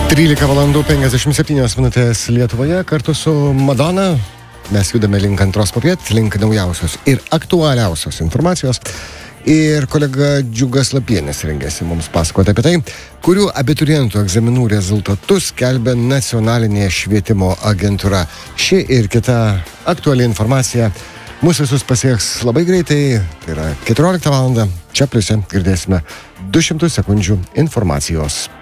13:57 Lietuvoje kartu su Madona. Mes judame link antros popiet, link naujausios ir aktualiausios informacijos. Ir kolega Džiugas Lapienis rengėsi mums pasakoti apie tai, kurių abiturientų egzaminų rezultatus skelbia Nacionalinė švietimo agentūra. Ši ir kita aktuali informacija mūsų visus pasieks labai greitai. Tai yra 14 val. Čia pliuse girdėsime 200 sekundžių informacijos.